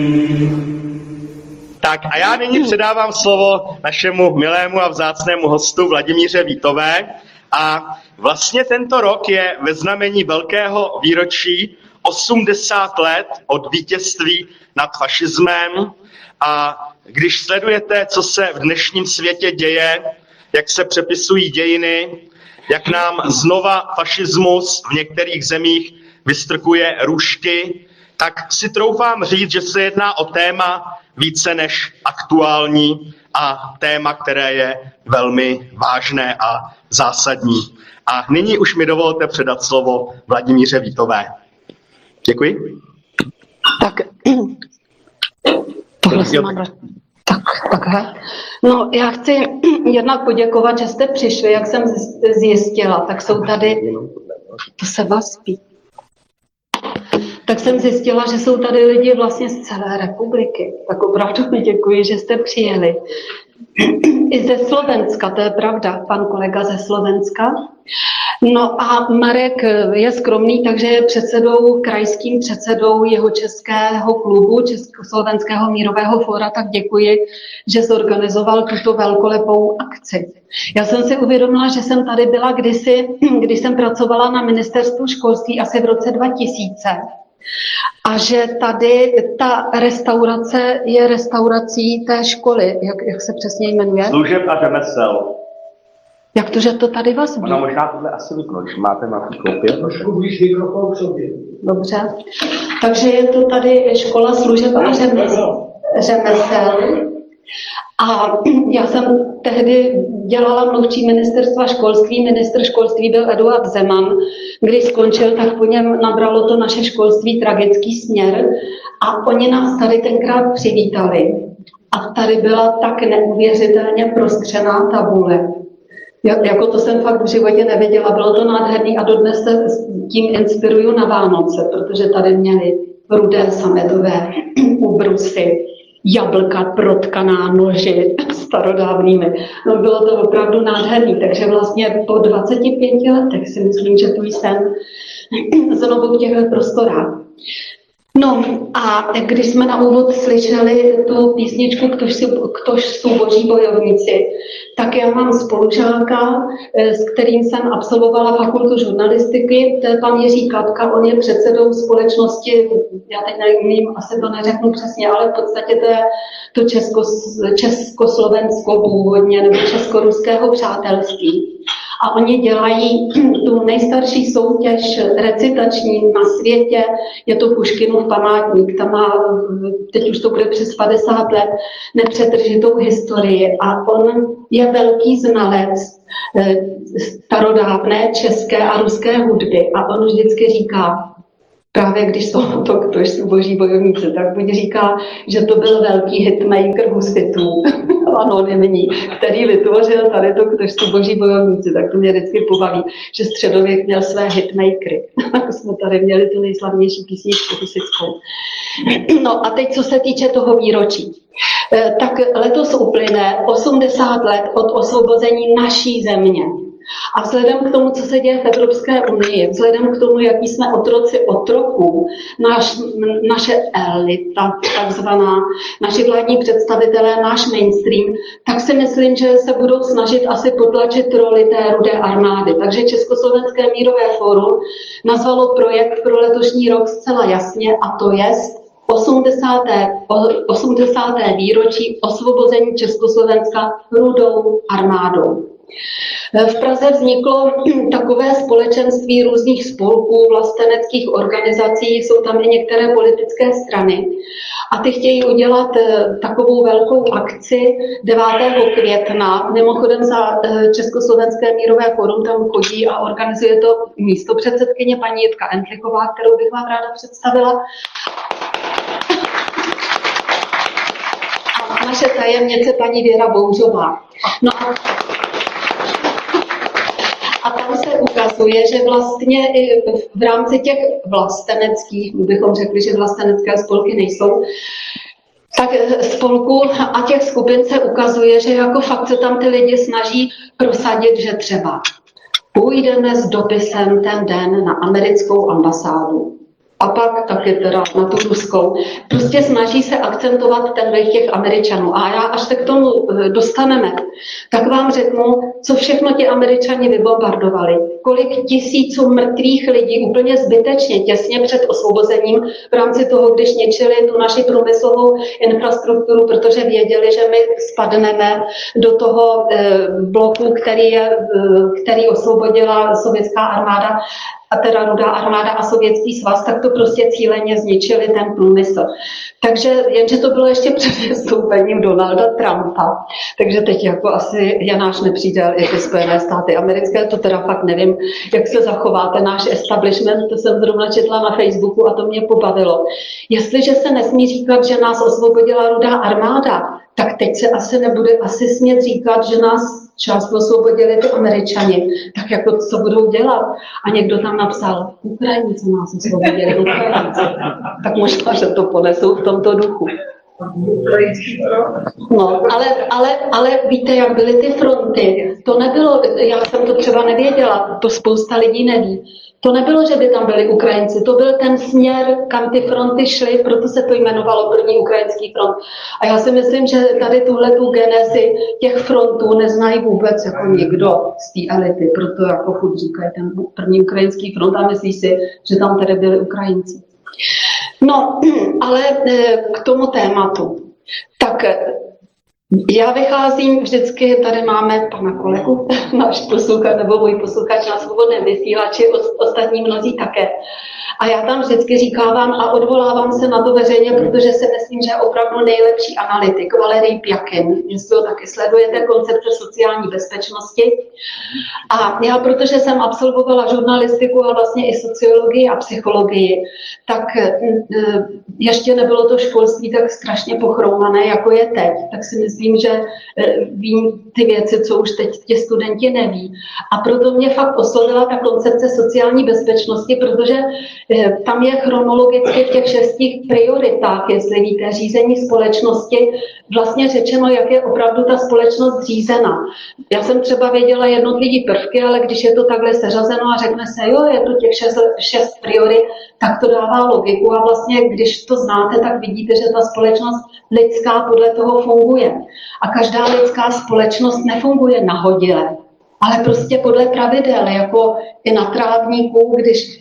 Tak a já nyní předávám slovo našemu milému a vzácnému hostu Vladimíře Vítové. A vlastně tento rok je ve znamení velkého výročí 80 let od vítězství nad fašismem. A když sledujete, co se v dnešním světě děje, jak se přepisují dějiny, jak nám znova fašismus v některých zemích vystrkuje růžky, tak si troufám říct, že se jedná o téma více než aktuální a téma, které je velmi vážné a zásadní. A nyní už mi dovolte předat slovo Vladimíře Vítové. Děkuji. Tak, tohle se mám... Takhle. No, já chci jednak poděkovat, že jste přišli, jak jsem zjistila, tak jsou tady, to se vás spí. Tak jsem zjistila, že jsou tady lidi vlastně z celé republiky. Tak opravdu mi děkuji, že jste přijeli. I ze Slovenska, to je pravda, pan kolega ze Slovenska. No a Marek je skromný, takže je krajským předsedou jeho českého klubu, Československého mírového fóra, tak děkuji, že zorganizoval tuto velkolepou akci. Já jsem si uvědomila, že jsem tady byla kdysi, když jsem pracovala na ministerstvu školství asi v roce 2000. A že tady ta restaurace je restaurací té školy, jak se přesně jmenuje? Služeb a řemesel. Jak to, že to tady vás Ona možná tohle asi vypnout, když máte na klopě. Trošku blíž mikrofon k sobě. Dobře. Takže je to tady škola služeb a řemesel. A já jsem tehdy dělala mluvčí ministerstva školství. Ministr školství byl Eduard Zeman. Když skončil, tak po něm nabralo to naše školství tragický směr. A oni nás tady tenkrát přivítali. A tady byla tak neuvěřitelně prostřená tabule. Jako to jsem fakt v životě nevěděla. Bylo to nádherný a dodnes se tím inspiruju na Vánoce, protože tady měli rudé sametové ubrusy, jablka protkaná noži starodávnými. No, bylo to opravdu nádherný, takže vlastně po 25 letech si myslím, že tu jsem znovu v těchto prostorách. No a když jsme na úvod slyšeli tu písničku Ktož jsou boží bojovníci, tak já mám spolužáka, s kterým jsem absolvovala fakultu žurnalistiky, to je pan Jiří Klapka, on je předsedou společnosti, já teď nevím, asi to neřeknu přesně, ale v podstatě to je to Československo původně, nebo Česko-ruského přátelství. A oni dělají tu nejstarší soutěž recitační na světě, je to Puškinův památník, tam má, teď už to bude přes 50 let, nepřetržitou historii a on je velký znalec starodávné české a ruské hudby a on vždycky říká, právě když jsou to, ktož jsou boží bojovníci, tak buď říká, že to byl velký hitmaker husitů, anonymní, který vytvořil tady to, ktož jsou boží bojovníci, tak to mě vždycky pobaví, že středověk měl své hitmakery. Jsme tady měli tu nejslavnější písničku husitskou. No a teď, co se týče toho výročí. Tak letos uplyne 80 let od osvobození naší země. A vzhledem k tomu, co se děje v Evropské unii, vzhledem k tomu, jaký jsme otroci otroků, naše elita, takzvaná, naši vládní představitelé, náš mainstream, tak si myslím, že se budou snažit asi potlačit roli té rudé armády. Takže Československé mírové fórum nazvalo projekt pro letošní rok zcela jasně, a to je 80. výročí osvobození Československa rudou armádou. V Praze vzniklo takové společenství různých spolků, vlasteneckých organizací, jsou tam i některé politické strany. A ty chtějí udělat takovou velkou akci 9. května. Mimochodem za Československé mírové fórum tam chodí a organizuje to místopředsedkyně paní Jitka Entlichová, kterou bych vám ráda představila. A naše tajemnice paní Věra Bouřová. No a tam se ukazuje, že vlastně i v rámci těch vlasteneckých, bychom řekli, že vlastenecké spolky nejsou, tak spolků a těch skupin se ukazuje, že jako fakt se tam ty lidi snaží prosadit, že třeba půjdeme s dopisem ten den na americkou ambasádu a pak taky teda na tu ruskou. Prostě snaží se akcentovat ten vliv těch Američanů. A já, až se k tomu dostaneme, tak vám řeknu, co všechno ti Američani vybombardovali. Kolik tisíců mrtvých lidí úplně zbytečně, těsně před osvobozením, v rámci toho, když ničili tu naši průmyslovou infrastrukturu, protože věděli, že my spadneme do toho bloku, který osvobodila sovětská armáda, a teda Rudá armáda a Sovětský svaz, tak to prostě cíleně zničili ten průmysl. Takže jenže to bylo ještě před vystoupením Donalda Trumpa. Takže teď jako asi Janáš nepřijde i ty Spojené státy americké, to teda fakt nevím, jak se zachová ten náš establishment, to jsem zrovna četla na Facebooku a to mě pobavilo. Jestliže se nesmí říkat, že nás osvobodila Rudá armáda, tak teď se asi nebude smět říkat, že nás část osvobodili ty Američani. Tak jako co budou dělat? A někdo tam napsal, Ukrajinci nás osvobodili, Ukrajinci. Tak možná, že to ponesou v tomto duchu. No, ale víte, jak byly ty fronty? To nebylo, já jsem to třeba nevěděla, to spousta lidí neví. To nebylo, že by tam byli Ukrajinci, to byl ten směr, kam ty fronty šly, proto se to jmenovalo první ukrajinský front. A já si myslím, že tady tuhletu genezi těch frontů neznají vůbec jako nikdo z té elity, proto jako furt říkají ten první ukrajinský front a myslí si, že tam tady byli Ukrajinci. No, ale k tomu tématu. Tak já vycházím vždycky, tady máme pana kolegu, náš posluchač, nebo můj posluchač na svobodném vysílači, ostatní mnozí také. A já tam vždycky říkávám a odvolávám se na to veřejně, protože si myslím, že je opravdu nejlepší analytik, Valerij Pjakin, jestli ho taky sledujete, koncepce sociální bezpečnosti. A já, protože jsem absolvovala žurnalistiku a vlastně i sociologii a psychologii, tak ještě nebylo to školství tak strašně pochroumané, jako je teď. Tak si myslím, že vím ty věci, co už teď ti studenti neví. A proto mě fakt oslovila ta koncepce sociální bezpečnosti, protože tam je chronologicky v těch 6 prioritách, jestli víte, řízení společnosti, vlastně řečeno, jak je opravdu ta společnost řízena. Já jsem třeba věděla jednotlivé prvky, ale když je to takhle seřazeno a řekne se, jo, je to těch 6 priorit, tak to dává logiku a vlastně, když to znáte, tak vidíte, že ta společnost lidská podle toho funguje. A každá lidská společnost nefunguje nahodile, ale prostě podle pravidel, jako i na trávníku,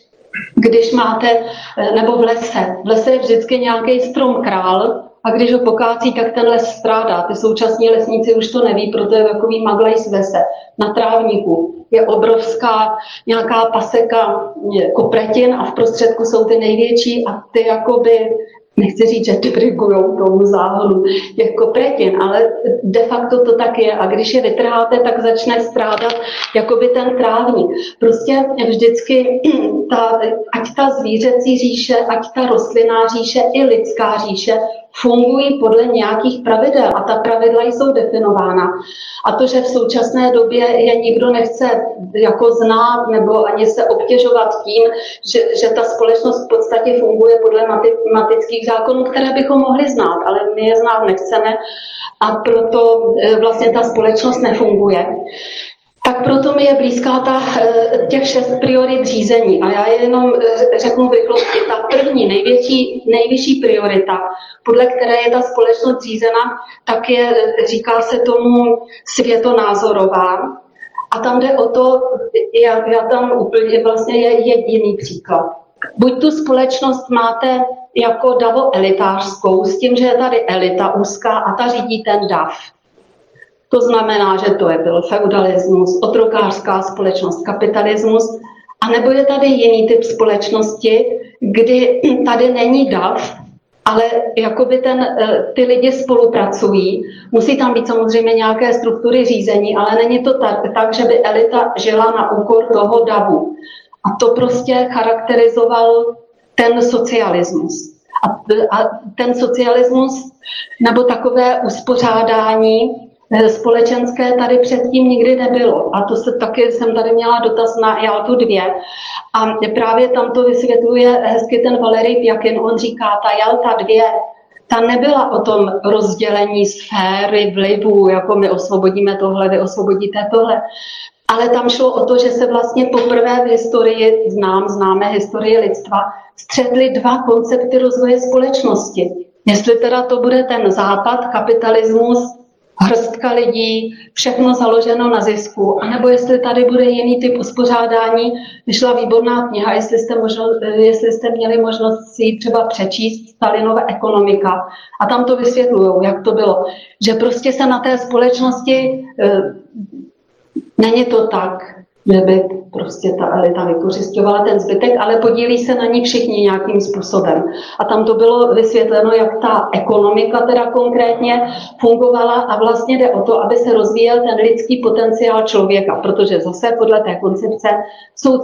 když máte, nebo v lese. V lese je vždycky nějaký strom král a když ho pokácí, tak ten les strádá. Ty současní lesníci už to neví, proto je takový maglajs v lese. Na trávníku je obrovská nějaká paseka kopretin a v prostředku jsou ty největší a ty jakoby, nechci říct, že dirigujou tomu záhonu těch kopretin, ale de facto to tak je. A když je vytrháte, tak začne strádat jakoby ten trávník. Prostě vždycky, ať ta zvířecí říše, ať ta rostlinná říše i lidská říše, fungují podle nějakých pravidel a ta pravidla jsou definována. A to, že v současné době je nikdo nechce jako znát nebo ani se obtěžovat tím, že ta společnost v podstatě funguje podle matematických zákonů, které bychom mohli znát, ale my je znát nechceme a proto vlastně ta společnost nefunguje. Tak proto mi je blízká těch 6 priorit řízení. A já jenom řeknu v rychlosti, ta první, nejvyšší priorita, podle které je ta společnost řízena, tak je, říká se tomu světonázorová. A tam jde o to, já tam úplně vlastně je jediný příklad. Buď tu společnost máte jako davoelitářskou, s tím, že je tady elita úzká a ta řídí ten dav. To znamená, že to byl feudalismus, otrokářská společnost, kapitalismus, anebo je tady jiný typ společnosti, kdy tady není dav, ale jakoby ty lidi spolupracují. Musí tam být samozřejmě nějaké struktury řízení, ale není to tak, že by elita žila na úkor toho davu. A to prostě charakterizoval ten socialismus. A ten socialismus nebo takové uspořádání společenské tady předtím nikdy nebylo. A to se taky jsem tady měla dotaz na Jaltu 2. A právě tam to vysvětluje hezky ten Valerij Pjakin. On říká, ta Jalta 2, ta nebyla o tom rozdělení sféry vlivu, jako my osvobodíme tohle, vy osvobodíte tohle. ale tam šlo o to, že se vlastně poprvé v historii, známe historii lidstva, střetly dva koncepty rozvoje společnosti. Jestli teda to bude ten západ, kapitalismus, hrstka lidí, všechno založeno na zisku, anebo jestli tady bude jiný typ uspořádání, vyšla výborná kniha, jestli jste měli možnost si ji třeba přečíst, Stalinova ekonomika. A tam to vysvětlujou, jak to bylo. Že prostě se na té společnosti, není to tak, že by prostě ta elita vykořisťovala ten zbytek, ale podílí se na ní všichni nějakým způsobem. A tam to bylo vysvětleno, jak ta ekonomika teda konkrétně fungovala a vlastně jde o to, aby se rozvíjel ten lidský potenciál člověka, protože zase podle té koncepce jsou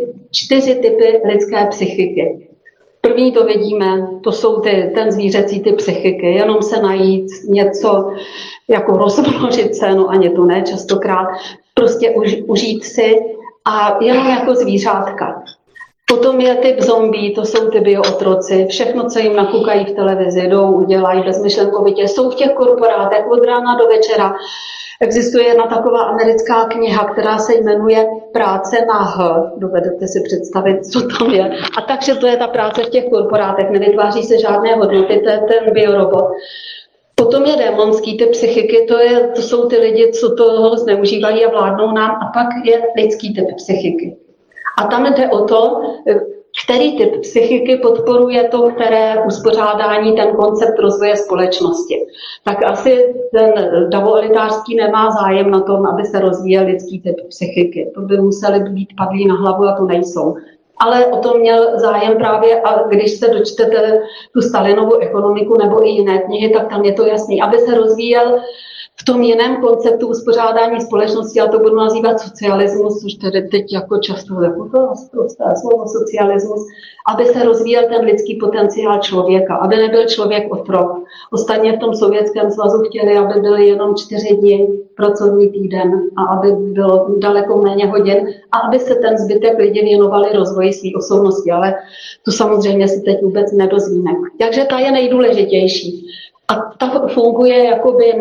4 typy lidské psychiky. První to vidíme, to jsou ten zvířecí typ psychiky, jenom se najít něco, jako rozmnožit se, no ani to ne častokrát, prostě užít si a jenom jako zvířátka. Potom je typ zombie, to jsou ty biootroci, všechno, co jim nakukají v televizi, jdou, udělají bezmyšlenkovitě, jsou v těch korporátech od rána do večera. Existuje jedna taková americká kniha, která se jmenuje Práce na H. Dovedete si představit, co tam je. A takže to je ta práce v těch korporátech, nevytváří se žádné hodnoty, to je ten biorobot. Potom je démonský typ psychiky, to jsou ty lidi, co toho zneužívají a vládnou nám, a pak je lidský typ psychiky. A tam jde o to, který typ psychiky podporuje to, které uspořádání, ten koncept rozvoje společnosti. Tak asi ten davoelitářský nemá zájem na tom, aby se rozvíjel lidský typ psychiky. To by museli být padlí na hlavu a to nejsou. Ale o tom měl zájem právě, a když se dočtete tu Stalinovu ekonomiku nebo i jiné knihy, tak tam je to jasný, aby se rozvíjel v tom jiném konceptu uspořádání společnosti, a to budu nazývat socialismus, což tedy teď jako často jako to slovo socialismus, aby se rozvíjel ten lidský potenciál člověka, aby nebyl člověk otrok. Ostatně v tom Sovětském svazu chtěli, aby byly jenom 4 dny pracovní týden a aby bylo daleko méně hodin a aby se ten zbytek lidí věnovali rozvoji své osobnosti, ale to samozřejmě si teď vůbec nedozvíme. Takže ta je nejdůležitější. A ta funguje jakoby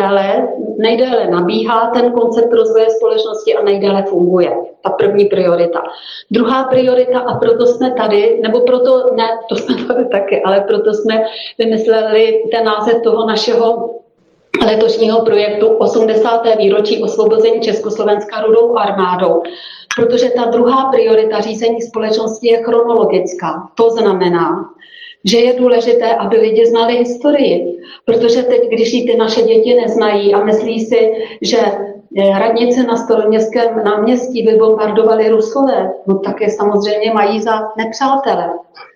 nejdéle nabíhá ten koncept rozvoje společnosti a nejdéle funguje. Ta první priorita. Druhá priorita, a proto jsme tady, nebo proto, ne, to jsme tady taky, ale proto jsme vymysleli ten název toho našeho letošního projektu 80. výročí osvobození Československa Rudou armádou. Protože ta druhá priorita řízení společnosti je chronologická. To znamená, že je důležité, aby lidi znali historii. Protože teď, když ji ty naše děti neznají a myslí si, že radnice na Staroměstském náměstí vybombardovali Rusové, no tak je samozřejmě mají za nepřátele.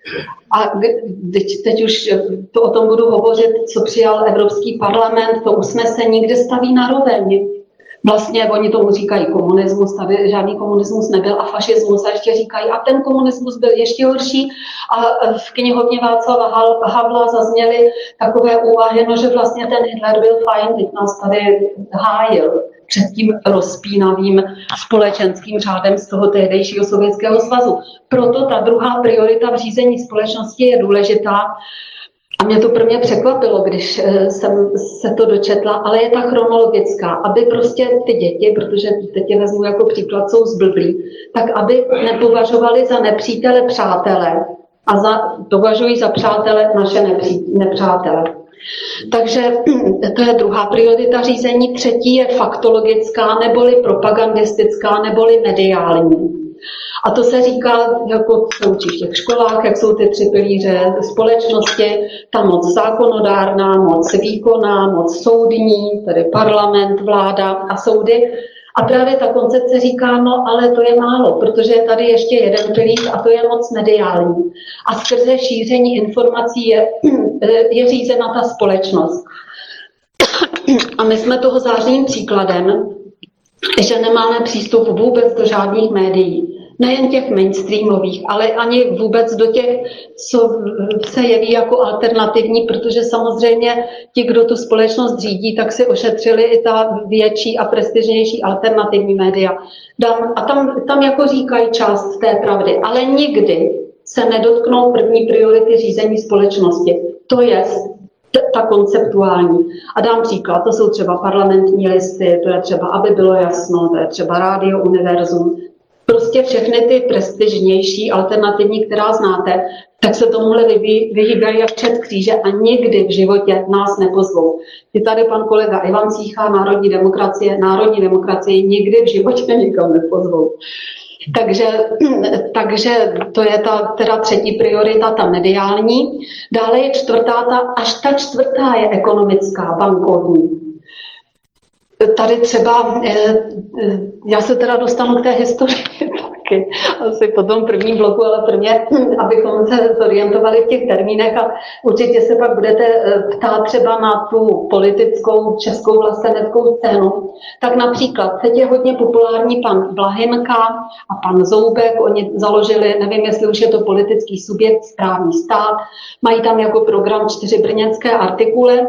A teď už to o tom budu hovořit, co přijal Evropský parlament, to usnesení, kde staví na roveň. Vlastně oni tomu říkají komunismus, tady žádný komunismus nebyl a fašismus a ještě říkají, a ten komunismus byl ještě horší a v knihovně Václava Havla zazněly takové úvahy, no, že vlastně ten Hitler byl fajn, teď nás tady hájil před tím rozpínavým společenským řádem z toho tehdejšího Sovětského svazu. Proto ta druhá priorita v řízení společnosti je důležitá. A mě to prvně překvapilo, když jsem se to dočetla, ale je ta chronologická, aby prostě ty děti, protože teď je vezmu jako příklad, jsou zblblí, tak aby nepovažovali za nepřítele přátele a považují za přátele naše nepřátele. Takže to je druhá priorita řízení. Třetí je faktologická, neboli propagandistická, neboli mediální. A to se říká, jako se učí v těch školách, jak jsou ty 3 pilíře společnosti, ta moc zákonodárná, moc výkonná, moc soudní, tedy parlament, vláda a soudy. A právě ta koncepce říká, no ale to je málo, protože je tady ještě jeden pilíř a to je moc mediální. A skrze šíření informací je řízena ta společnost. A my jsme toho zářným příkladem, že nemáme přístup vůbec do žádných médií. Nejen těch mainstreamových, ale ani vůbec do těch, co se jeví jako alternativní, protože samozřejmě ti, kdo tu společnost řídí, tak si ošetřili i ta větší a prestižnější alternativní média. A tam jako říkají část té pravdy, ale nikdy se nedotknou první priority řízení společnosti. To je ta konceptuální. A dám příklad, to jsou třeba parlamentní listy, to je třeba, aby bylo jasno, to je třeba Rádio Univerzum. Prostě všechny ty prestižnější alternativní, která znáte, tak se tomuhle vyhýbají jak čert kříže a nikdy v životě nás nepozvou. Je tady pan kolega Ivan Cícha, Národní demokracie nikdy v životě nikam nepozvou. Takže to je teda třetí priorita, ta mediální. Dále je ta čtvrtá je ekonomická, bankovní. Tady třeba, já se teda dostanu k té historii taky, asi po tom prvním bloku, ale prvně, abychom se zorientovali v těch termínech a určitě se pak budete ptát třeba na tu politickou českou vlasteneckou scénu. Tak například, teď je hodně populární pan Blahinka a pan Zoubek, oni založili, nevím, jestli už je to politický subjekt, Správní stát, mají tam jako program 4 brněnské artikuly.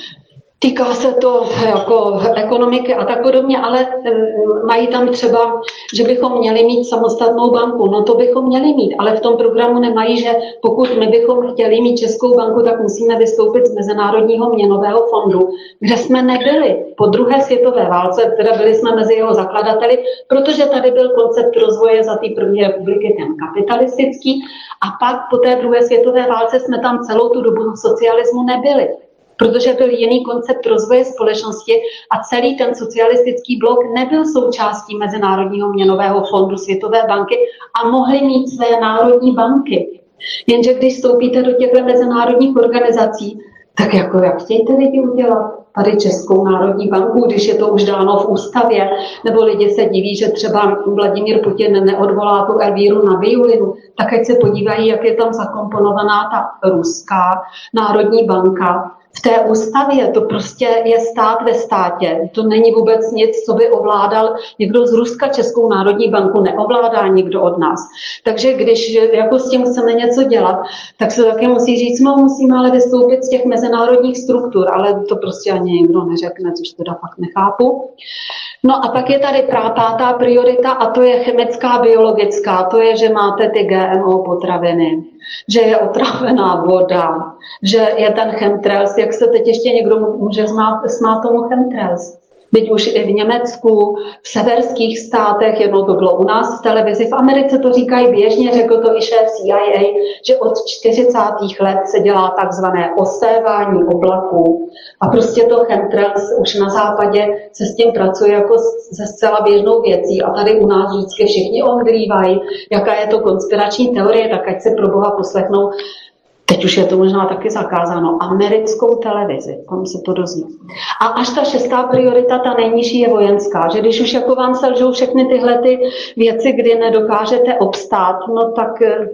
Týká se to jako ekonomiky a tak podobně, ale mají tam třeba, že bychom měli mít samostatnou banku. No to bychom měli mít, ale v tom programu nemají, že pokud my bychom chtěli mít Českou banku, tak musíme vystoupit z Mezinárodního měnového fondu, kde jsme nebyli po druhé světové válce, teda byli jsme mezi jeho zakladateli, protože tady byl koncept rozvoje za té první republiky ten kapitalistický a pak po té druhé světové válce jsme tam celou tu dobu socialismu nebyli. Protože byl jiný koncept rozvoje společnosti a celý ten socialistický blok nebyl součástí Mezinárodního měnového fondu Světové banky a mohli mít své národní banky. Jenže když vstoupíte do těchto mezinárodních organizací, tak jako jak chtějte lidi udělat tady Českou národní banku, když je to už dáno v ústavě, nebo lidi se diví, že třeba Vladimír Putin neodvolá tu Elvíru na violinu, tak ať se podívají, jak je tam zakomponovaná ta ruská národní banka. V té ústavě to prostě je stát ve státě. To není vůbec nic, co by ovládal někdo z Ruska. Českou národní banku neovládá nikdo od nás. Takže když jako s tím chceme něco dělat, tak se taky musí říct, no musíme ale vystoupit z těch mezinárodních struktur, ale to prostě ani nikdo neřekne, což teda fakt nechápu. No a pak je tady pátá priorita a to je chemická, biologická. To je, že máte ty GMO potraviny, že je otrávená voda, že je ten chemtrails, jak se teď ještě někdo může smát tomu chemtrails. Teď už i v Německu, v severských státech, jednou to bylo u nás v televizi, v Americe to říkají běžně, řekl to i šéf CIA, že od 40. let se dělá takzvané osévání oblaků a prostě to chemtrails už na západě se s tím pracuje jako se zcela běžnou věcí a tady u nás vždycky všichni omdlívají, jaká je to konspirační teorie, tak ať se pro Boha poslechnou. Teď už je to možná taky zakázáno, americkou televizi, tam se to dozví. A až ta šestá priorita, ta nejnižší, je vojenská, že když už jako vám selžou všechny tyhle ty věci, kdy nedokážete obstát, no tak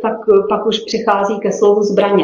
pak už přichází ke slovu zbraně.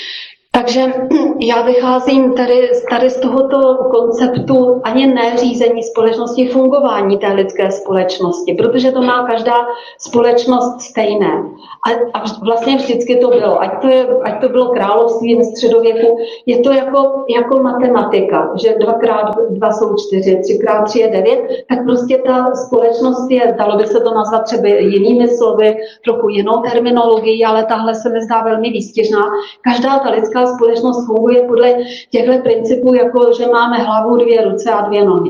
Takže já vycházím tady z tohoto konceptu ani ne řízení společnosti, fungování té lidské společnosti, protože to má každá společnost stejné. A vlastně vždycky to bylo, ať to bylo království ve středověku, je to jako matematika, že 2x2 jsou 4, 3x3 je 9, tak prostě ta společnost je, dalo by se to nazvat třeba jinými slovy, trochu jinou terminologií, ale tahle se mi zdá velmi výstěžná. Každá ta lidská společnost funguje podle těchto principů, jako že máme hlavu, 2 ruce a 2 nohy.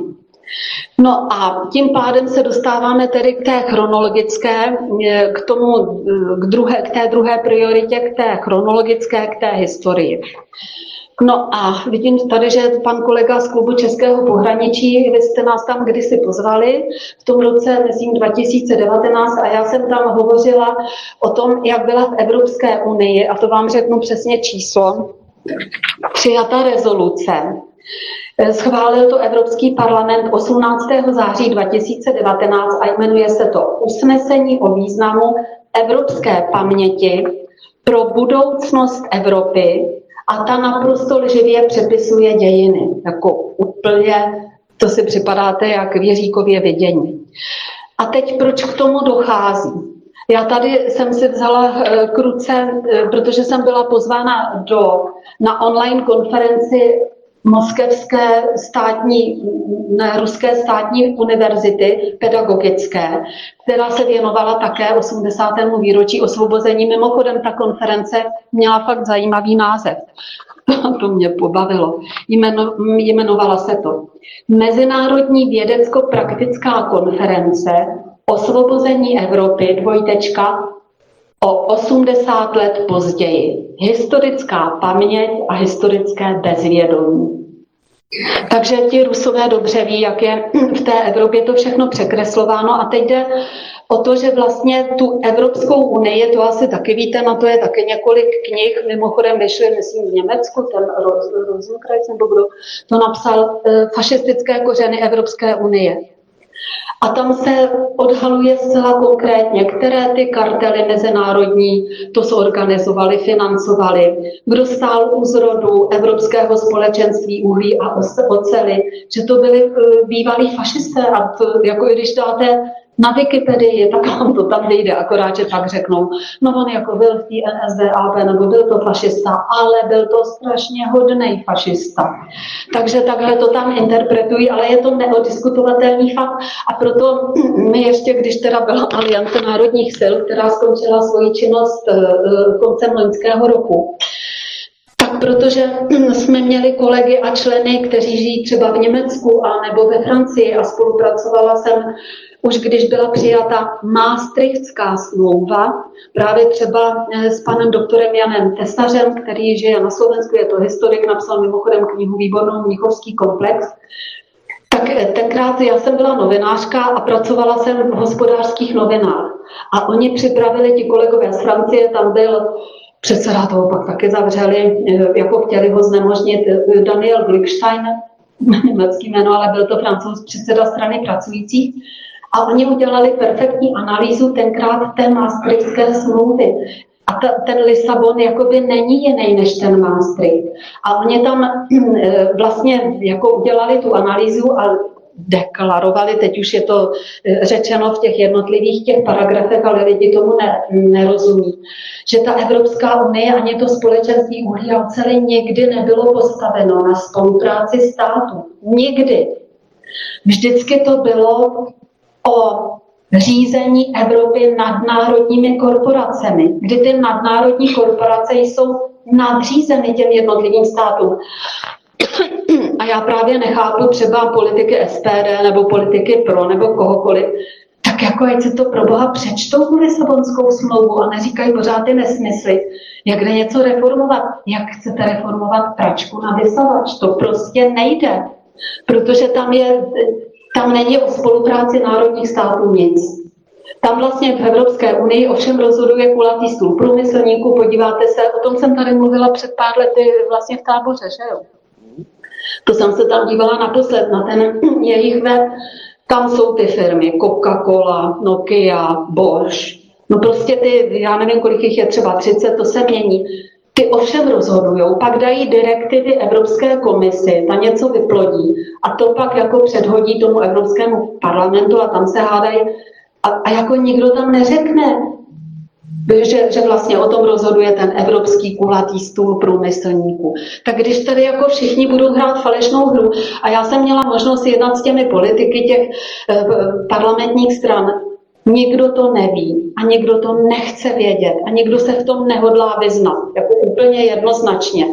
No a tím pádem se dostáváme tedy k té chronologické, k té druhé prioritě, k té chronologické, k té historii. No a vidím tady, že pan kolega z klubu Českého pohraničí, vy jste nás tam kdysi pozvali v tom roce, myslím 2019, a já jsem tam hovořila o tom, jak byla v Evropské unii, a to vám řeknu přesně číslo, přijata rezoluce. Schválil to Evropský parlament 18. září 2019 a jmenuje se to Usnesení o významu evropské paměti pro budoucnost Evropy a ta naprosto lživě přepisuje dějiny. Jako úplně, to si připadáte jak v Jiříkově vidění. A teď proč k tomu dochází? Já tady jsem si vzala k ruce, protože jsem byla pozvána na online konferenci moskevské státní, ruské státní univerzity pedagogické, která se věnovala také 80. výročí osvobození. Mimochodem ta konference měla fakt zajímavý název. To mě pobavilo. Jmenovala se to Mezinárodní vědecko-praktická konference Osvobození Evropy, dvojtečka, o 80 let později. Historická paměť a historické bezvědomí. Takže ti Rusové dobře ví, jak je v té Evropě to všechno překreslováno a teď jde o to, že vlastně tu Evropskou unii, to asi taky víte, na to je taky několik knih, mimochodem vyšly, myslím, v Německu, ten Rosenkreuz, nebo kdo to napsal, Fašistické kořeny Evropské unie. A tam se odhaluje zcela konkrétně, které ty kartely mezinárodní to zorganizovaly, financovaly, kdo stál u zrodu Evropského společenství uhlí a oceli, že to byli bývalí fašisté a to, jako když dáte na Wikipedii, tak vám to tam vyjde, akorát, že tak řeknou, no on jako byl v té NSDAP, nebo byl to fašista, ale byl to strašně hodnej fašista. Takže takhle to tam interpretují, ale je to neodiskutovatelný fakt a proto my ještě, když teda byla Aliance národních sil, která skončila svoji činnost koncem loňského roku, tak protože jsme měli kolegy a členy, kteří žijí třeba v Německu a nebo ve Francii a spolupracovala jsem už když byla přijata Maastrichtská smlouva, právě třeba s panem doktorem Janem Tesařem, který žije na Slovensku, je to historik, napsal mimochodem knihu výbornou Mnichovský komplex, tak tenkrát já jsem byla novinářka a pracovala jsem v Hospodářských novinách. A oni připravili, ti kolegové z Francie, tam byl předseda, toho pak taky zavřeli, jako chtěli ho znemožnit, Daniel Glückstein, německý jméno, ale byl to Francouz, předseda strany pracujících. A oni udělali perfektní analýzu tenkrát té Maastrichtské smlouvy. A ten Lisabon jakoby není jiný než ten Maastricht. A oni tam vlastně jako udělali tu analýzu a deklarovali, teď už je to řečeno v těch jednotlivých těch paragrafech, ale lidi tomu nerozumí, že ta Evropská unie ani to společenství uhlí a oceli nikdy nebylo postaveno na spolupráci států. Nikdy. Vždycky to bylo o řízení Evropy nadnárodními korporacemi, kdy ty nadnárodní korporace jsou nadřízeny těm jednotlivým státům. A já právě nechápu třeba politiky SPD nebo politiky PRO nebo kohokoliv, tak jako ať se to pro Boha přečtou tu Lisabonskou smlouvu a neříkají pořád ty nesmysly, jak jde něco reformovat. Jak chcete reformovat pračku na vysavač? To prostě nejde, protože tam není o spolupráci národních států nic. Tam vlastně v Evropské unii ovšem rozhoduje kulatý stůl průmyslníků, podíváte se, o tom jsem tady mluvila před pár lety vlastně v Táboře, že jo? To jsem se tam dívala naposled na ten jejich web, tam jsou ty firmy, Coca-Cola, Nokia, Bosch, no prostě ty, já nevím, kolik jich je, třeba 30, to se mění. Ty ovšem rozhodujou, pak dají direktivy Evropské komisi, ta něco vyplodí a to pak jako předhodí tomu Evropskému parlamentu a tam se hádají a jako nikdo tam neřekne, že vlastně o tom rozhoduje ten evropský kulatý stůl průmyslníků. Tak když tady jako všichni budou hrát falešnou hru a já jsem měla možnost jednat s těmi politiky těch parlamentních stran, nikdo to neví a nikdo to nechce vědět a nikdo se v tom nehodlá vyznat, jako úplně jednoznačně.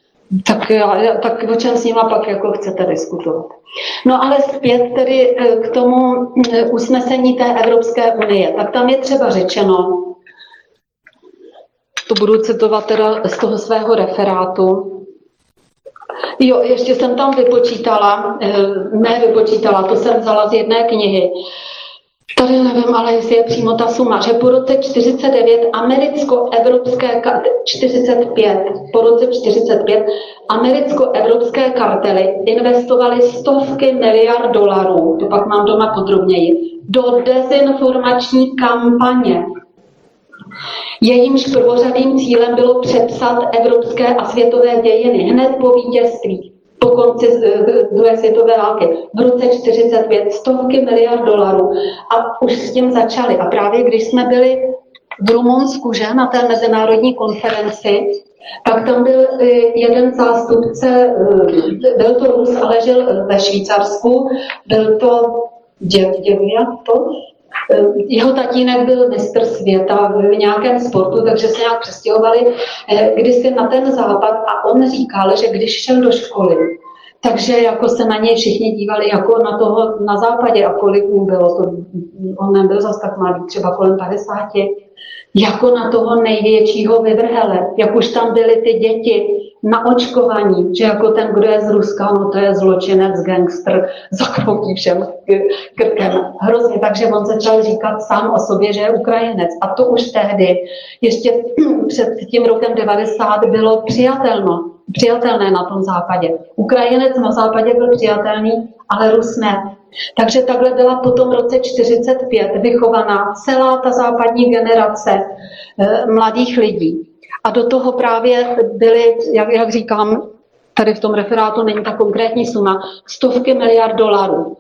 Tak o čem s nima pak jako chcete diskutovat. No ale zpět tedy k tomu usnesení té Evropské unie. Tak tam je třeba řečeno, to budu citovat teda z toho svého referátu. Jo, ještě jsem tam vypočítala, to jsem vzala z jedné knihy. Tady nevím, ale jestli je přímo ta suma, že po roce 45 americko-evropské kartely investovaly stovky miliard dolarů, to pak mám doma podrobněji, do dezinformační kampaně. Jejímž prvořadým cílem bylo přepsat evropské a světové dějiny hned po vítězství, po konci druhé světové války. V roce 45 stovky miliard dolarů a už s tím začali. A právě když jsme byli v Rumunsku, že, na té mezinárodní konferenci, Pak tam byl jeden zástupce, byl to Rus, ale žil ve Švýcarsku, byl to jeho tatínek byl mistr světa v nějakém sportu, takže se nějak přestěhovali kdysi na ten západ a on říkal, že když šel do školy, takže jako se na něj všichni dívali jako na toho na západě a kolik mu bylo, to, on nebyl zas tak mladý, třeba kolem 50, jako na toho největšího vyvrhele, jak už tam byly ty děti na očkování, že jako ten, kdo je z Ruska, no to je zločinec, gangster, zakroutí všem krkem. Hrozně, takže on začal říkat sám o sobě, že je Ukrajinec. A to už tehdy, ještě před tím rokem 90, bylo přijatelné na tom západě. Ukrajinec na západě byl přijatelný, ale Rus ne. Takže takhle byla po tom roce 45 vychovaná celá ta západní generace mladých lidí. A do toho právě byly, jak říkám, tady v tom referátu není ta konkrétní suma, stovky miliard dolarů.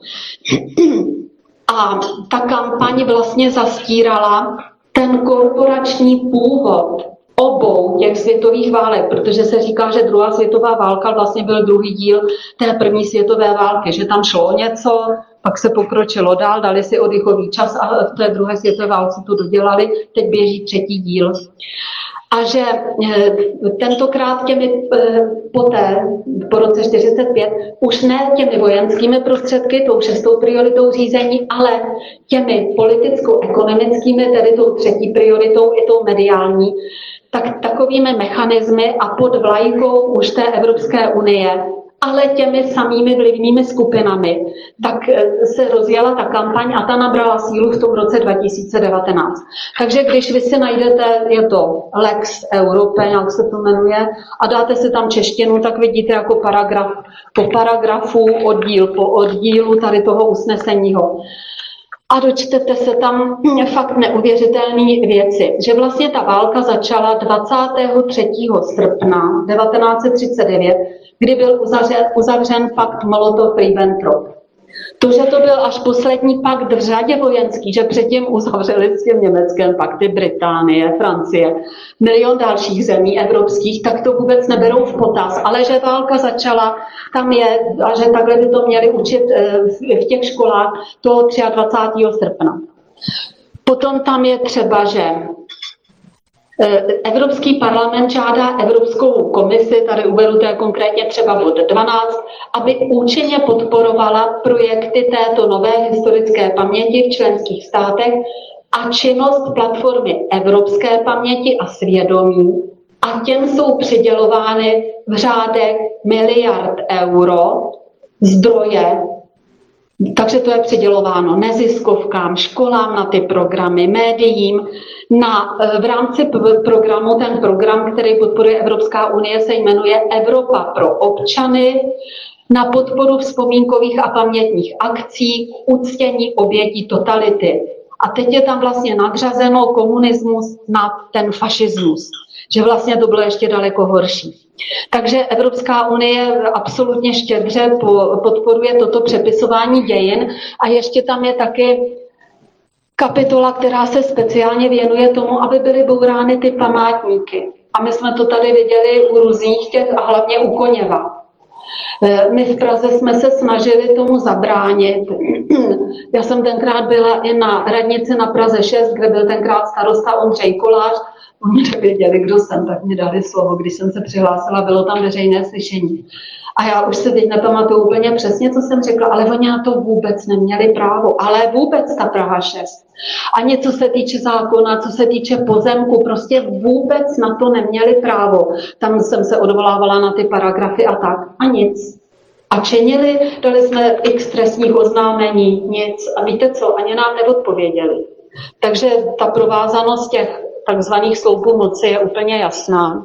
A ta kampaň vlastně zastírala ten korporační původ obou těch světových válek, protože se říká, že druhá světová válka vlastně byl druhý díl té první světové války, že tam šlo něco, pak se pokročilo dál, dali si oddychový čas a v té druhé světové válce to dodělali, teď běží třetí díl. A že tentokrát poté, po roce 45, už ne těmi vojenskými prostředky, tou šestou prioritou řízení, ale těmi politicko-ekonomickými, tedy tou třetí prioritou i tou mediální, tak takovými mechanismy a pod vlajkou už té Evropské unie, ale těmi samými vlivnými skupinami, tak se rozjela ta kampaň a ta nabrala sílu v tom roce 2019. Takže když vy si najdete, je to Lex Europe, jak se to jmenuje, a dáte si tam češtinu, tak vidíte jako paragraf po paragrafu, oddíl po oddílu tady toho usneseního. A dočtete se tam fakt neuvěřitelné věci, že vlastně ta válka začala 23. srpna 1939, kdy byl uzavřen pakt Molotov-Ribbentrop. To, že to byl až poslední pakt v řadě vojenský, že předtím uzavřeli s tím Německem pakty Británie, Francie, milion dalších zemí evropských, tak to vůbec neberou v potaz. Ale že válka začala, tam je, a že takhle by to měli učit v těch školách toho 23. srpna. Potom tam je třeba, že Evropský parlament žádá Evropskou komisi, tady uvedu to je konkrétně třeba bod 12, aby účinně podporovala projekty této nové historické paměti v členských státech a činnost platformy Evropské paměti a svědomí. A těm jsou přidělovány v řádech miliard euro zdroje. Takže to je přidělováno neziskovkám, školám na ty programy, médiím. V rámci programu, ten program, který podporuje Evropská unie, se jmenuje Evropa pro občany, na podporu vzpomínkových a pamětních akcí k uctění obětí totality. A teď je tam vlastně nadřazeno komunismus na ten fašismus, že vlastně to bylo ještě daleko horší. Takže Evropská unie absolutně štědře podporuje toto přepisování dějin a ještě tam je taky kapitola, která se speciálně věnuje tomu, aby byly bourány ty památníky. A my jsme to tady viděli u různých těch a hlavně u Koněva. My v Praze jsme se snažili tomu zabránit. Já jsem tenkrát byla i na radnici na Praze 6, kde byl tenkrát starosta Ondřej Kolář. Oni nevěděli, kdo jsem, tak mi dali slovo, když jsem se přihlásila, bylo tam veřejné slyšení. A já už se teď nepamatuju úplně přesně, co jsem řekla, ale oni na to vůbec neměli právo. Ale vůbec ta Praha 6. Ani co se týče zákona, co se týče pozemku, prostě vůbec na to neměli právo. Tam jsem se odvolávala na ty paragrafy a tak. A nic. A činili, dali jsme x trestních oznámení, nic. A víte co, ani nám neodpověděli. Takže ta provázanost těch takzvaných sloupů moci je úplně jasná.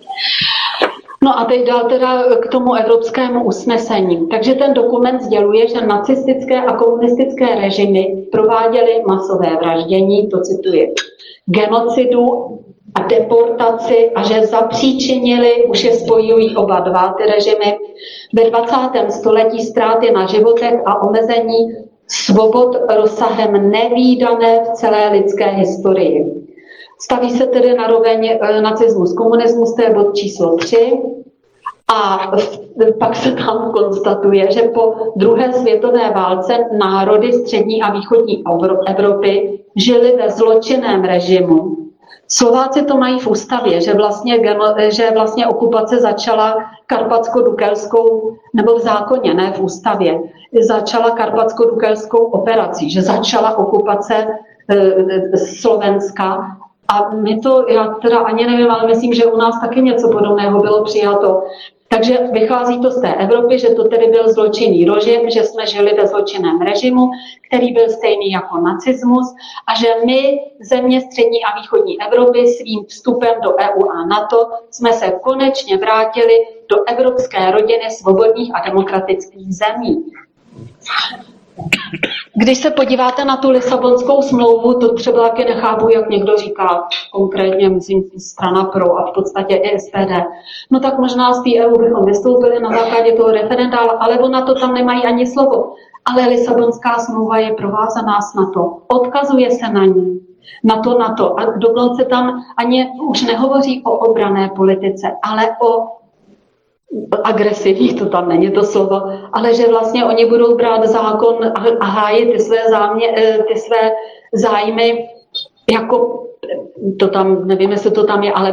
No a teď dál teda k tomu evropskému usnesení. Takže ten dokument sděluje, že nacistické a komunistické režimy prováděly masové vraždění, to cituji, genocidu a deportaci a že zapříčinili, už je spojují oba dva ty režimy, ve 20. století ztráty na životech a omezení svobod rozsahem nevídané v celé lidské historii. Staví se tedy na roveň nacismus, komunismus, to je bod číslo 3. A pak se tam konstatuje, že po druhé světové válce národy střední a východní Evropy žili ve zločinném režimu. Slováci to mají v ústavě, že vlastně okupace začala karpatsko-dukelskou, nebo v zákoně, ne v ústavě, začala karpatsko-dukelskou operací, že začala okupace Slovenska. A my to, já teda ani nevím, ale myslím, že u nás taky něco podobného bylo přijato. Takže vychází to z té Evropy, že to tedy byl zločinný režim, že jsme žili ve zločinném režimu, který byl stejný jako nacismus a že my, země střední a východní Evropy, svým vstupem do EU a NATO jsme se konečně vrátili do evropské rodiny svobodných a demokratických zemí. Když se podíváte na tu Lisabonskou smlouvu, to třeba taky nechápu, jak někdo říká, konkrétně, myslím, strana pro a v podstatě i SPD. No tak možná z té EU bychom vystoupili na základě toho referenda, ale ona to tam nemají ani slovo. Ale Lisabonská smlouva je provázaná s NATO. Odkazuje se na ní. Na to. A dokonce tam ani už nehovoří o obranné politice, ale o agresivních, to tam není to slovo, ale že vlastně oni budou brát zákon a hájit ty své zájmy jako, to tam, nevím, jestli to tam je, ale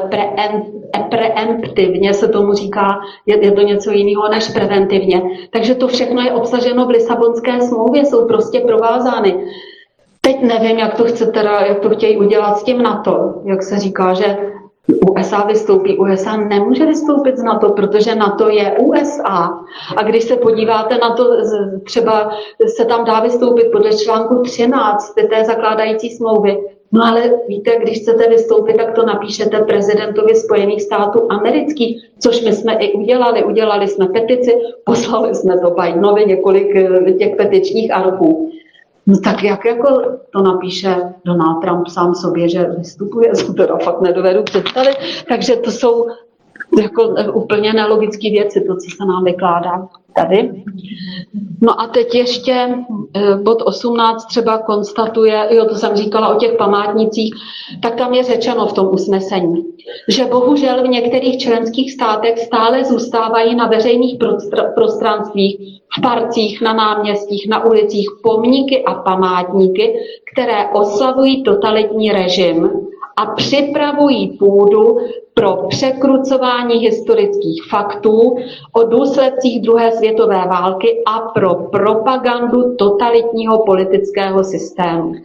preemptivně se tomu říká, je to něco jiného než preventivně. Takže to všechno je obsaženo v Lisabonské smlouvě, jsou prostě provázány. Teď nevím, jak to chtějí udělat s tím NATO, jak se říká, že USA vystoupí. USA nemůže vystoupit z NATO, protože NATO je USA. A když se podíváte na to, třeba se tam dá vystoupit podle článku 13 té zakládající smlouvy. No ale víte, když chcete vystoupit, tak to napíšete prezidentovi Spojených států amerických, což my jsme i udělali. Udělali jsme petici, poslali jsme to Bidenovi několik těch petičních archů. No tak jak jako to napíše Donald Trump sám sobě, že vystupuje, to teda fakt nedovedu představit. Takže to jsou jako úplně nelogické věci, to, co se nám vykládá tady. No a teď ještě bod 18 třeba konstatuje, to jsem říkala o těch památnicích, tak tam je řečeno v tom usnesení, že bohužel v některých členských státech stále zůstávají na veřejných prostranstvích, v parcích, na náměstích, na ulicích pomníky a památníky, které oslavují totalitní režim a připravují půdu pro překrucování historických faktů o důsledcích druhé světové války a pro propagandu totalitního politického systému.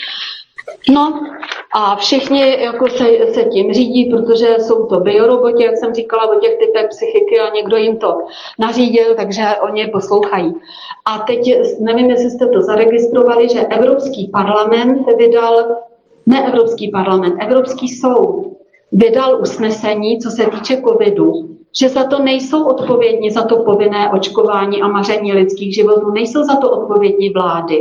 No a všichni jako se tím řídí, protože jsou to bioroboti, jak jsem říkala, o těch typech psychiky a někdo jim to nařídil, takže oni poslouchají. A teď nevím, jestli jste to zaregistrovali, že Evropský parlament vydal, ne Evropský parlament, Evropský soud vydal usnesení, co se týče covidu, že za to nejsou odpovědní, za to povinné očkování a maření lidských životů, nejsou za to odpovědní vlády.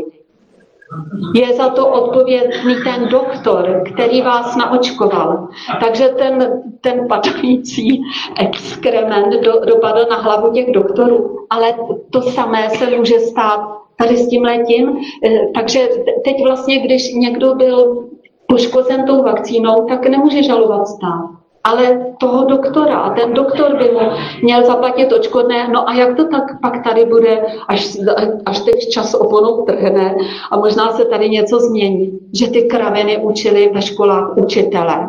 Je za to odpovědný ten doktor, který vás naočkoval. Takže ten padající exkrement dopadl na hlavu těch doktorů. Ale to samé se může stát tady s tímhletím. Takže teď vlastně, když někdo byl poškozen tou vakcínou, tak nemůže žalovat stát. Ale toho doktora, a ten doktor by mu měl zaplatit odškodné, no a jak to tak pak tady bude, až teď čas oponou trhne a možná se tady něco změní, že ty kraviny učili ve školách učitelé.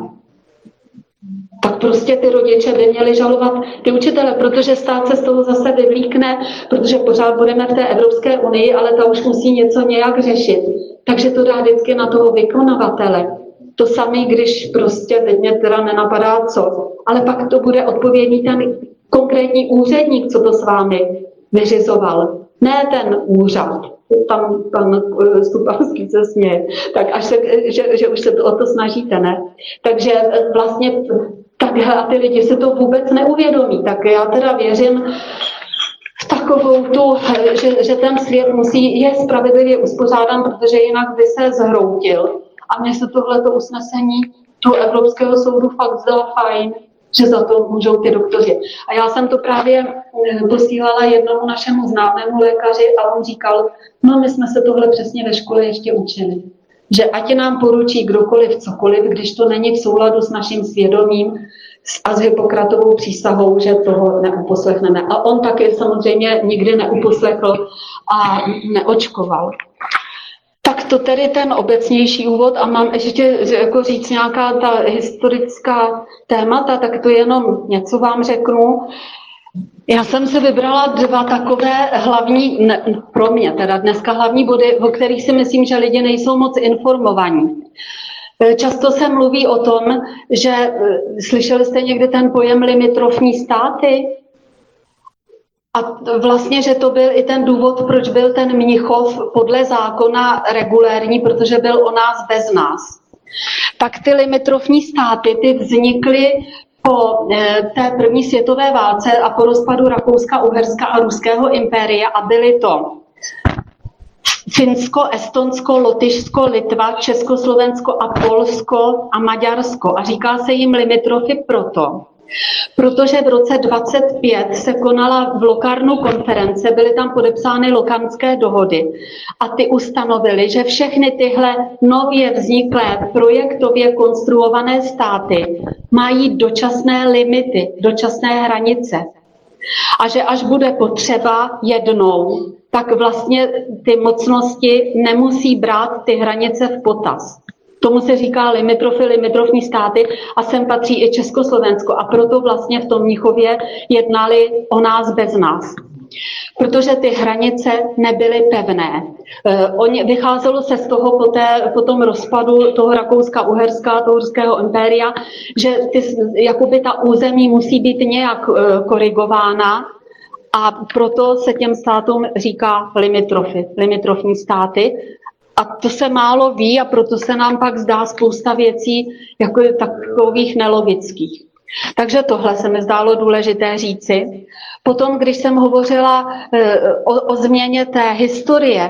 Tak prostě ty rodiče by měli žalovat ty učitele, protože stát se z toho zase vyvlíkne, protože pořád budeme v té Evropské unii, ale ta už musí něco nějak řešit. Takže to dá vždycky na toho vykonavatele. To samé, když prostě, teď mě teda nenapadá co, ale pak to bude odpovědný ten konkrétní úředník, co to s vámi vyřizoval. Ne ten úřad. Tam pan Stupavský se směje. Tak až se, že už se o to snažíte, ne? Takže vlastně takhle a ty lidi se to vůbec neuvědomí. Tak já teda věřím v takovou tu, že ten svět je spravedlivě uspořádán, protože jinak by se zhroutil. A mně se tohleto usnesení toho Evropského soudu fakt zdalo fajn, že za to můžou ty doktoři. A já jsem to právě posílala jednomu našemu známému lékaři a on říkal, no my jsme se tohle přesně ve škole ještě učili. že ať nám poručí kdokoliv cokoliv, když to není v souladu s naším svědomím a s Hippokratovou přísahou, že toho neuposlechneme. A on taky samozřejmě nikdy neuposlechl a neočkoval. Tak to tedy ten obecnější úvod a mám ještě jako říct nějaká ta historická témata, tak to jenom něco vám řeknu. Já jsem se vybrala 2 takové hlavní, pro mě teda dneska hlavní body, o kterých si myslím, že lidi nejsou moc informovaní. Často se mluví o tom, že slyšeli jste někdy ten pojem limitrofní státy? A vlastně, že to byl i ten důvod, proč byl ten Mnichov podle zákona regulérní, protože byl o nás bez nás. Tak ty limitrofní státy, ty vznikly po té první světové válce a po rozpadu Rakouska, Uherska a Ruského impéria a byly to Finsko, Estonsko, Lotyšsko, Litva, Československo a Polsko a Maďarsko. A říká se jim limitrofy protože v roce 25 se konala v Locarnu konference, byly tam podepsány Locarnské dohody a ty ustanovily, že všechny tyhle nově vzniklé projektově konstruované státy mají dočasné limity, dočasné hranice. A že až bude potřeba jednou, tak vlastně ty mocnosti nemusí brát ty hranice v potaz. Tomu se říká limitrofy, limitrofní státy a sem patří i Československo a proto vlastně v tom Mnichově jednali o nás bez nás. Protože ty hranice nebyly pevné. Vycházelo se z toho po tom rozpadu toho Rakouska, Uherska, toho Ruského impéria, že jakoby ta území musí být nějak korigována a proto se těm státům říká limitrofy, limitrofní státy. A to se málo ví a proto se nám pak zdá spousta věcí jako takových nelogických. Takže tohle se mi zdálo důležité říci. Potom, když jsem hovořila o změně té historie,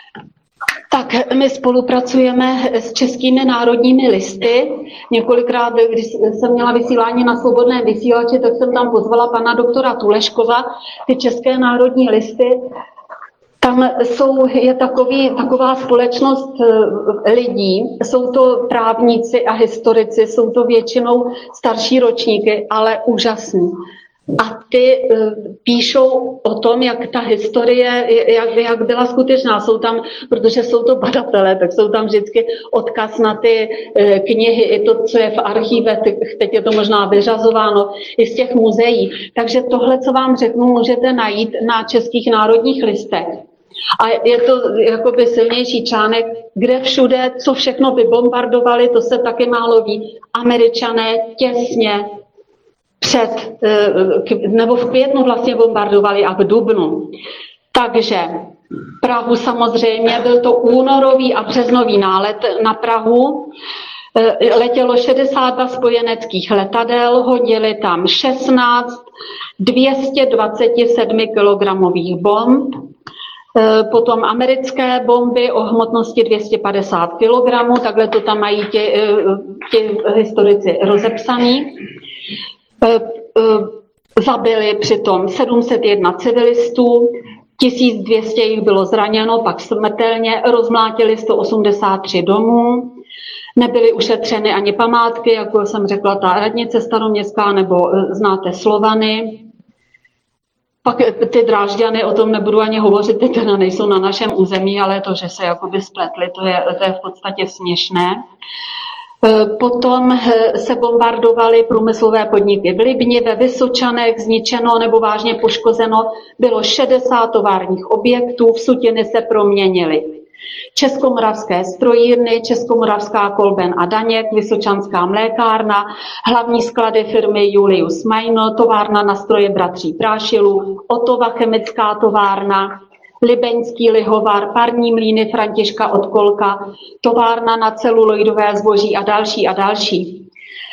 tak my spolupracujeme s českými národními listy. Několikrát, když jsem měla vysílání na Svobodném vysílači, tak jsem tam pozvala pana doktora Tuleškova, ty české národní listy. Tam je taková společnost lidí, jsou to právníci a historici, jsou to většinou starší ročníky, ale úžasní. A ty píšou o tom, jak ta historie, jak byla skutečná. Jsou tam, protože jsou to badatelé, tak jsou tam vždycky odkaz na ty knihy, i to, co je v archívech, teď je to možná vyřazováno, i z těch muzeí. Takže tohle, co vám řeknu, můžete najít na českých národních listech. A je to jakoby silnější článek, kde všude, co všechno vybombardovali, to se taky málo ví. Američané těsně nebo v květnu vlastně bombardovali a v dubnu. Takže Prahu samozřejmě, byl to únorový a březnový nálet na Prahu. Letělo 62 spojeneckých letadel, hodili tam 16 227 kilogramových bomb. Potom americké bomby o hmotnosti 250 kg, takhle to tam mají ti historici rozepsaný. Zabili přitom 701 civilistů, 1200 jich bylo zraněno, pak smrtelně, rozmlátili 183 domů, nebyly ušetřeny ani památky, jako jsem řekla, ta radnice staroměstská, nebo znáte Slovany. Pak ty Drážďany, o tom nebudu ani hovořit, ty teda nejsou na našem území, ale to, že se jakoby spletly, to je v podstatě směšné. Potom se bombardovaly průmyslové podniky v Libni, ve Vysočanech, zničeno nebo vážně poškozeno bylo 60 továrních objektů, v Sutiny se proměnily Českomoravské strojírny, Českomoravská Kolben a Daněk, Vysočanská mlékárna, hlavní sklady firmy Julius Meinl, továrna na stroje bratří Prášilů, Otova chemická továrna, Libeňský lihovar, parní mlýny Františka Odkolka, továrna na celuloidové zboží a další a další.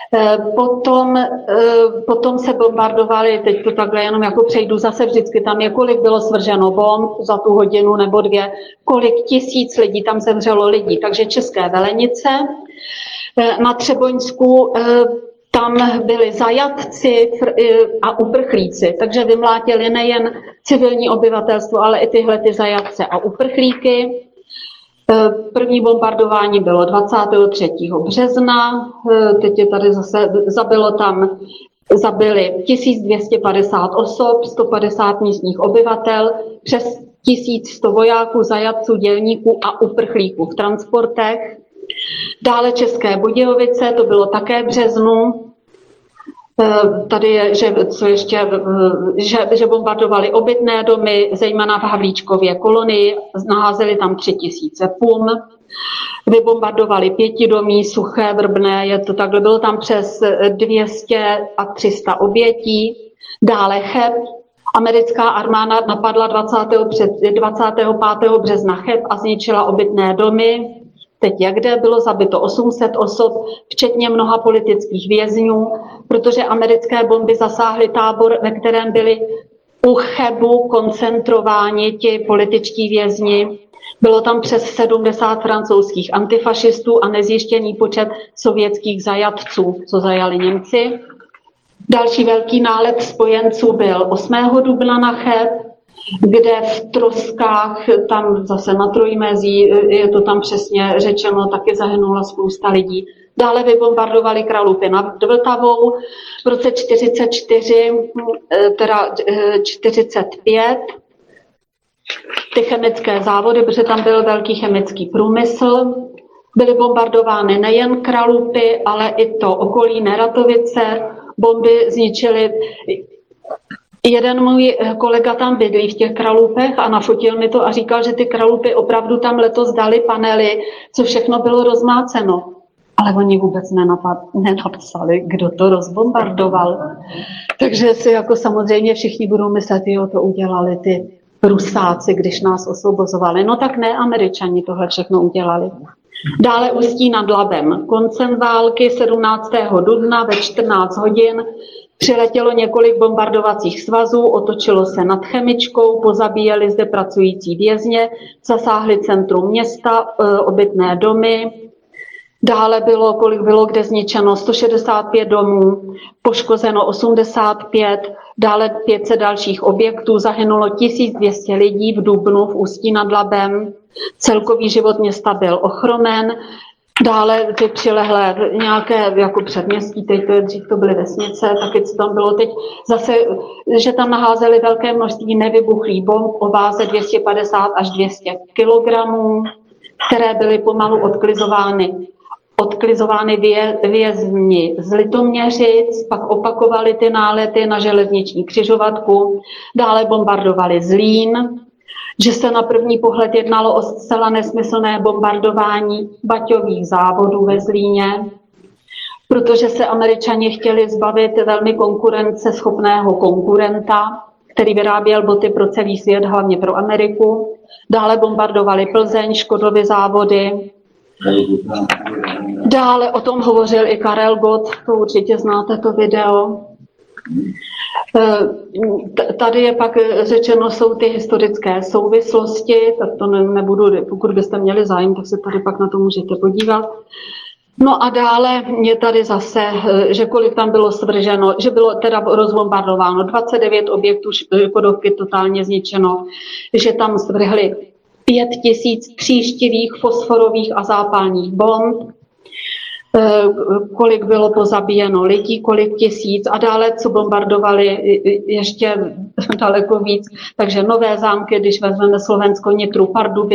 Potom se bombardovaly, teď to takhle jenom jako přejdu zase vždycky, tam je kolik bylo svrženo bomb za tu hodinu nebo dvě, kolik tisíc lidí tam zemřelo lidí. Takže české Velenice, na Třeboňsku tam byli zajatci a uprchlíci, takže vymlátili nejen civilní obyvatelstvo, ale i tyhle ty zajatce a uprchlíky. První bombardování bylo 23. března, teď je tady zase, zabili 1250 osob, 150 místních obyvatel, přes 1100 vojáků, zajatců, dělníků a uprchlíků v transportech. Dále České Budějovice, to bylo také v březnu. Tady je, že bombardovali obytné domy, zejména v Havlíčkově kolonii, naházeli tam 3000 pum. Vybombardovali 5domí, Suché, Vrbné, bylo tam přes 200 a 300 obětí. Dále Cheb, americká armáda napadla 25. března Cheb a zničila obytné domy. Teď kde bylo zabito 800 osob, včetně mnoha politických vězňů, protože americké bomby zasáhly tábor, ve kterém byli u Chebu koncentrováni ti političtí vězni. Bylo tam přes 70 francouzských antifašistů a nezjištěný počet sovětských zajatců, co zajali Němci. Další velký nálet spojenců byl 8. dubna na Cheb, kde v troskách, tam zase na Trojmezí, je to tam přesně řečeno, taky zahynulo spousta lidí. Dále vybombardovali Kralupy nad Vltavou v roce 44, teda 45, ty chemické závody, protože tam byl velký chemický průmysl. Byly bombardovány nejen Kralupy, ale i to okolí Neratovice. Bomby zničily. Jeden můj kolega tam bydlí v těch Kralupech a nafotil mi to a říkal, že ty Kralupy opravdu tam letos dali panely, co všechno bylo rozmáceno. Ale oni vůbec nenapsali, kdo to rozbombardoval. Takže si jako samozřejmě všichni budou myslet, jo, to udělali ty Rusáci, když nás osvobozovali. No tak ne, Američani tohle všechno udělali. Dále Ústí nad Labem. Koncem války 17. dubna ve 14 hodin přiletělo několik bombardovacích svazů, otočilo se nad Chemičkou, pozabíjeli zde pracující vězně, zasáhli centrum města, obytné domy. Dále bylo kde zničeno 165 domů, poškozeno 85, dále 500 dalších objektů, zahynulo 1200 lidí v dubnu v Ústí nad Labem. Celkový život města byl ochromen. Dále ty přilehlé nějaké jako předměstí, dřív to byly vesnice, taky co tam bylo teď zase, že tam naházeli velké množství nevybuchlých bomb o váze 250 až 200 kilogramů, které byly pomalu odklizovány vězni z Litoměřic, pak opakovali ty nálety na železniční křižovatku, dále bombardovali Zlín, že se na první pohled jednalo o zcela nesmyslné bombardování baťových závodů ve Zlíně, protože se Američani chtěli zbavit velmi konkurenceschopného konkurenta, který vyráběl boty pro celý svět, hlavně pro Ameriku. Dále bombardovali Plzeň, Škodovy závody. Dále o tom hovořil i Karel Gott, to určitě znáte to video. Tady je pak řečeno, jsou ty historické souvislosti, tak to nebudu, pokud byste měli zájem, tak se tady pak na to můžete podívat. No a dále je tady zase, že kolik tam bylo svrženo, že bylo teda rozbombardováno 29 objektů, Škodovky totálně zničeno, že tam svrhli 5000 tříštivých, fosforových a zápalných bomb, kolik bylo pozabíjeno lidí, kolik tisíc a dále, co bombardovali ještě daleko víc. Takže Nové Zámky, když vezmeme Slovensko, Nitru, Pardubice,